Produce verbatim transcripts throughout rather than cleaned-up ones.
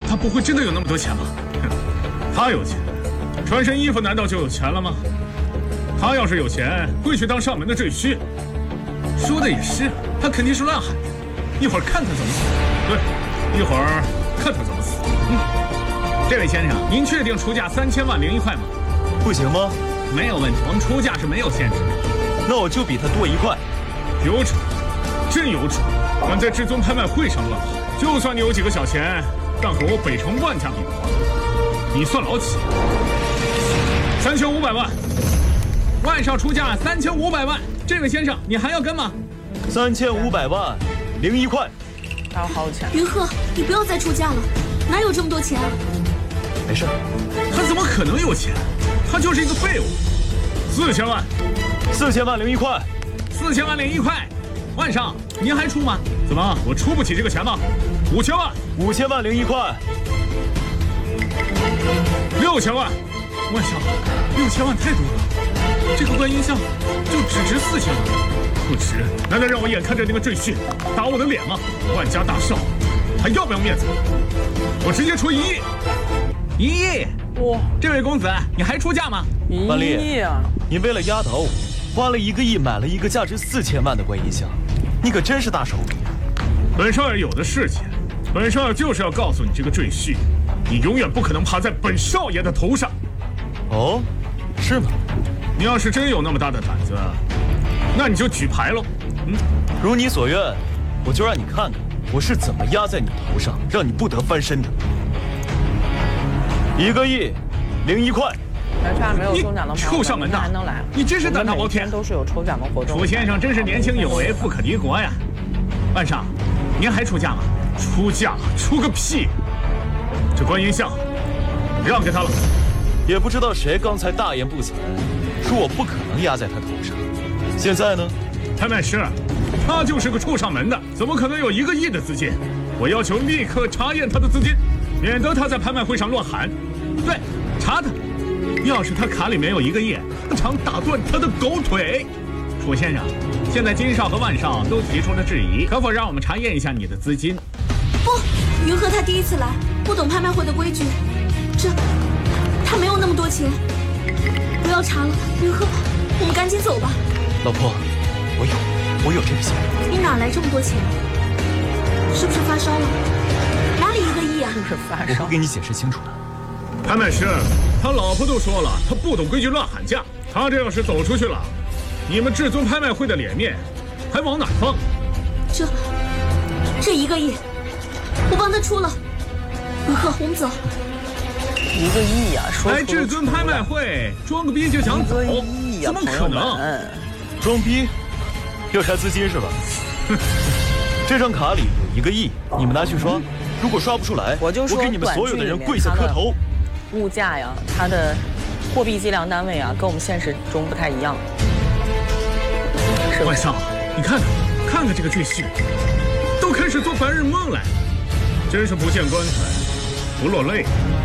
他不会真的有那么多钱吧？哼，他有钱，穿身衣服难道就有钱了吗？他要是有钱，会去当上门的赘婿。说的也是，他肯定是乱喊的。一会儿看他怎么死，对，一会儿看他怎么死。嗯，这位先生，您确定出价三千万零一块吗？ 不行吗？ 没有问题，我们出价是没有限制的。 那我就比他多一块。 有种，真有种！敢在至尊拍卖会上乱喊，就算你有几个小钱，但和我北城万家比的话，你算老几？三千五百万，万少出价三千五百万。这位先生，你还要跟吗？ 三千五百万零一块。 还有好有钱。 云鹤，你不要再出价了，哪有这么多钱啊？ 没事。 他怎么可能有钱？他就是一个废物。四千万， 四千万零一块， 四千万零一块。万少，您还出吗？怎么，我出不起这个钱吗？五千万， 五千万零一块， 六千万。万少，六千万太多了，这个观音像就只值四千万，不值。难道让我眼看着那个赘婿打我的脸吗？万家大少，还要不要面子？我直接出一亿。一亿！哇，这位公子，你还出价吗？ 万丽，你为了压倒我，花了一个亿买了一个价值四千万的观音像，你可真是大手笔啊！ 本少爷有的是钱，本少爷就是要告诉你这个赘婿，你永远不可能爬在本少爷的头上。 哦，是吗？ 你要是真有那么大的胆子，那你就举牌喽。嗯， 如你所愿，我就让你看看我是怎么压在你头上，让你不得翻身的。一个亿零一块。 咱家没有中奖的朋友， 臭上门的还能来？ 你真是胆大包天！ 都是有抽奖的活动。 楚先生真是年轻有为，富可敌国呀！万少，您还出价吗？出价？出个屁！这观音像让给他了。 也不知道谁刚才大言不惭，说我不可能压在他头上。现在呢？ 拍卖师，他就是个臭上门的，怎么可能有一个亿的资金？我要求立刻查验他的资金，免得他在拍卖会上乱喊。对，查他。要是他卡里没有一个亿，当场打断他的狗腿。楚先生，现在金少和万少都提出了质疑，可否让我们查验一下你的资金？ 不，云鹤他第一次来，不懂拍卖会的规矩，这他没有那么多钱。不要查了，云鹤，我们赶紧走吧。 老婆，我有，我有这笔钱。 你哪来这么多钱？是不是发烧了？哪里一个亿啊？ 是不是发烧？ 我会给你解释清楚的。 拍卖师，他老婆都说了，他不懂规矩乱喊价。他这要是走出去了，你们至尊拍卖会的脸面还往哪放？ 这这一个亿，我帮他出了。云鹤，我们走。 一个亿啊！说来至尊拍卖会装个逼就想走，怎么可能？ 装逼？要查资金是吧？这张卡里有一个亿，你们拿去刷。如果刷不出来， 我就说我给你们所有的人跪下磕头。 物价呀，它的货币计量单位啊，跟我们现实中不太一样。 万少，你看看，看看这个赘婿，都开始做白日梦来，真是不见棺材不落泪。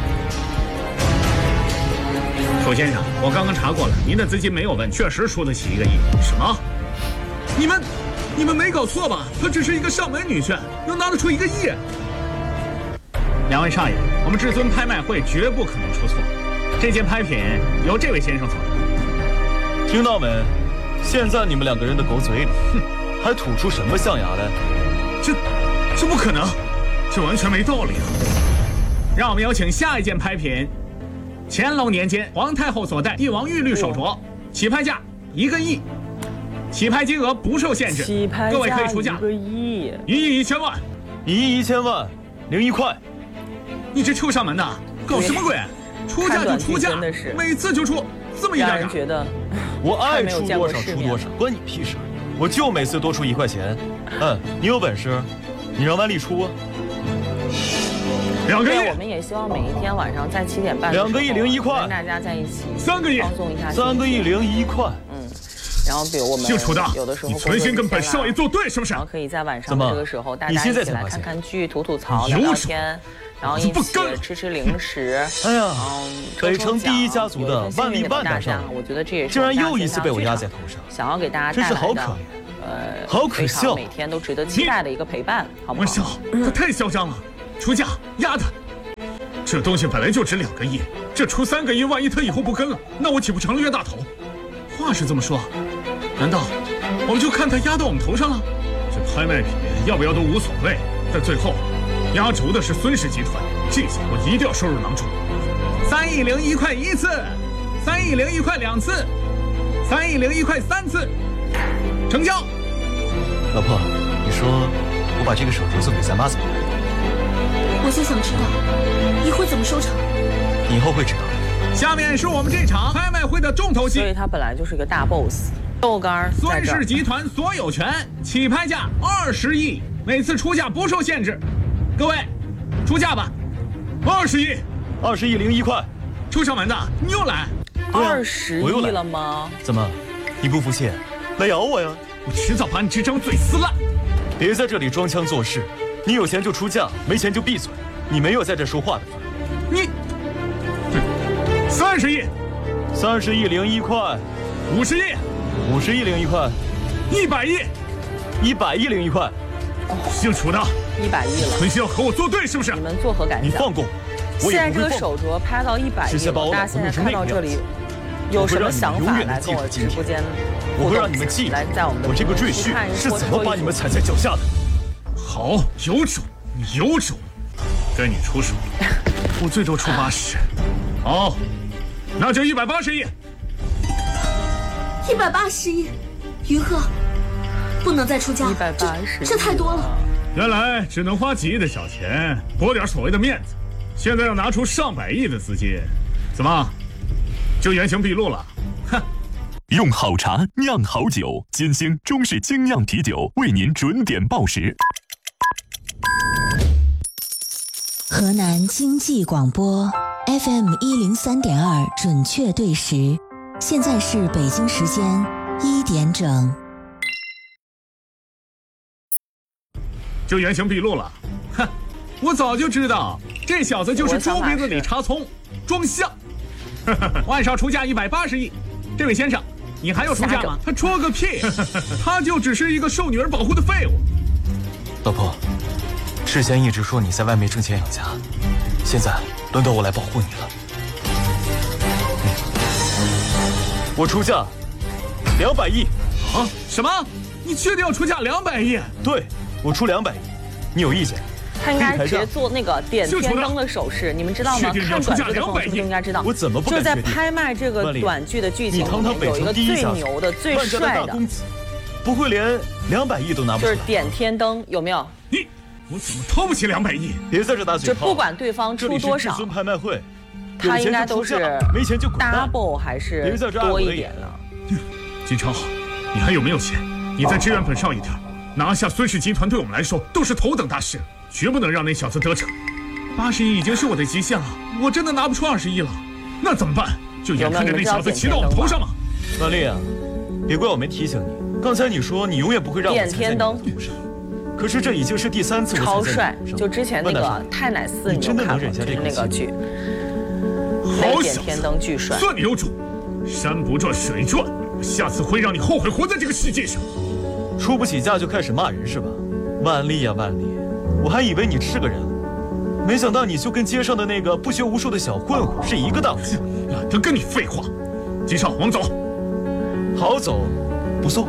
楚先生，我刚刚查过了，您的资金没有问，确实输得起一个亿。什么？你们，你们没搞错吧？他只是一个上门女婿，能拿得出一个亿？两位少爷，我们至尊拍卖会绝不可能出错。这件拍品由这位先生所拿。 听到没？现在你们两个人的狗嘴里，哼，还吐出什么象牙来？ 这，这不可能，这完全没道理啊！让我们有请下一件拍品。乾隆年间，皇太后所戴帝王玉律手镯，起拍价一个亿，起拍金额不受限制， 起拍各位可以出价一个亿， 一亿一千万， 一亿一千万零一块。 你这臭上门的，搞什么鬼？出价就出价，每次就出这么一点点。 觉得我爱出多少出多少，关你屁事！我就每次多出一块钱。嗯，你有本事，你让万丽出啊！ 两个亿， 我们也希望每一天晚上在七点半， 两个亿零一块， 跟大家在一起， 三个亿放松一下， 三个亿零一块， 嗯。然后比如我们姓楚的， 有的时候你存心跟本少爷作对是不是？ 然后可以在晚上这个时候，大家一起来看看剧、吐吐槽、聊聊天，然后一起吃吃零食。 哎呀，北城第一家族的万历万大少， 我觉得这也是竟然又一次被我压在头上， 想要给大家带来的， 真是好可怜， 呃， 好可笑， 每天都值得期待的一个陪伴，好不好？ 万少，他太嚣张了，出价压他。 这东西本来就值两个亿，这出三个亿，万一他以后不跟了，那我岂不成了冤大头？话是这么说，难道我们就看他压到我们头上了？这拍卖品要不要都无所谓，但最后压轴的是孙氏集团，这下我一定要收入囊中。三亿零一块一次，三亿零一块两次，三亿零一块三次，成交。 老婆，你说我把这个手镯送给三妈怎么样？ 我就想知道一会怎么收场。 你以后会知道。 下面是我们这场拍卖会的重头戏， 所以他本来就是个大 boss。豆干孙氏集团所有权，起拍价二十亿，每次出价不受限制。各位，出价吧，二十亿， 二十亿零一块。 出上门的，你又来， 二十亿了吗？ 怎么，你不服气？来咬我呀！ 我迟早把你这张嘴撕烂。 别在这里装腔作势，你有钱就出价，没钱就闭嘴。你没有在这说话的份。 你，三十亿， 三十亿零一块， 五十亿， 五十亿零一块， 一百亿， 一百亿零一块。 姓楚的， 一百亿了。 存心要和我作对是不是？ 你们作何感想？ 你放过我。 现在这个手镯拍到一百亿了，大家现在看到这里，有什么想法来跟我直播间？ 我会让你们记住来在我们的我这个赘婿是怎么把你们踩在脚下的。 好，有种，你有种，该你出手，我最多出八十。好，那就一百八十亿。 一百八十亿，于鹤，不能再出价， 一百八十， 这太多了。 原来只能花几亿的小钱博点所谓的面子，现在要拿出上百亿的资金，怎么就原形毕露了？哼！ 用好茶酿好酒，金星中式精酿啤酒为您准点报时。 河南经济广播 F M 一零三点二准确对时，现在是北京时间一点整。 就原形毕露了，哼！我早就知道这小子就是猪鼻子里插葱，装像。万少出价一百八十亿，这位先生，你还要出价吗？他戳个屁！他就只是一个受女人保护的废物。 老婆，之前一直说你在外面挣钱养家，现在轮到我来保护你了。嗯、我出价两百亿。 啊？什么？你确定要出价两百亿？ 对，我出两百亿。你有意见？ 他应该直接做那个点天灯的手势，你们知道吗？看短剧的朋友是不是应该知道？ 我怎么不就是在拍卖这个短剧的剧情里面有一个最牛的、最帅的， 不会连两百亿都拿不出来。 就是点天灯，有没有？ 你，我怎么掏不起两百亿？ 别在这打嘴炮！ 就不管对方出多少， 拍卖会， 他应该都是没钱就 double 还是多一点呢？ 金超，你还有没有钱？你再支援本少一点，拿下孙氏集团对我们来说都是头等大事。绝不能让那小子得逞。八十亿已经是我的极限了，我真的拿不出二十亿了，那怎么办？就眼看着那小子骑到我们头上吗？ 万丽啊，别怪我没提醒你。刚才你说你永远不会让我点天灯， 可是这已经是第三次我超帅。就之前那个太奶寺，你真的能忍下这个那个剧？ 好点天灯巨帅， 算你有种！山不转水转，我下次会让你后悔活在这个世界上。 出不起价就开始骂人是吧？万丽呀万丽。我还以为你是个人，没想到你就跟街上的那个不学无术的小混混是一个档次。 懒得跟你废话。金少，我们走。 好走，不送。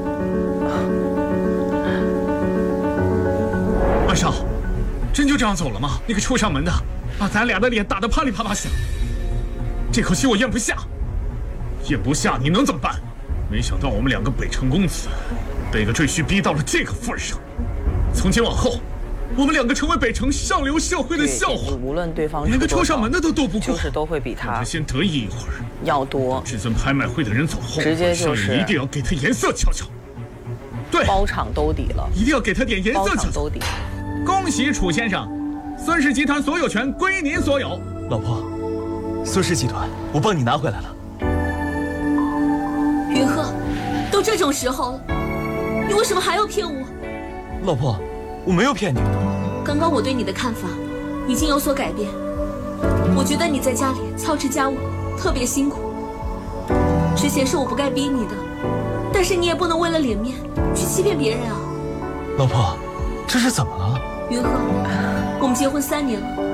万少，真就这样走了吗？那个出上门的，把咱俩的脸打得啪里啪啦响。这口气我咽不下，咽不下你能怎么办？没想到我们两个北城公子，被个赘婿逼到了这个份上。从今往后。我们两个成为北城上流社会的笑话， 无论对方连个出上门的都斗不过， 就是都会比他先得意一会儿， 要多。 至尊拍卖会的人走后， 直接就是一定要给他颜色瞧瞧。对， 包场兜底了， 一定要给他点颜色瞧瞧。 包场兜底。 恭喜楚先生，孙氏集团所有权归您所有。 老婆，孙氏集团我帮你拿回来了。 于鹤，都这种时候了，你为什么还要骗我？ 老婆。我没有骗你。 刚刚我对你的看法已经有所改变。我觉得你在家里操持家务特别辛苦。之前是我不该逼你的，但是你也不能为了脸面去欺骗别人啊。 老婆，这是怎么了？ 云鹤，我们结婚三年了，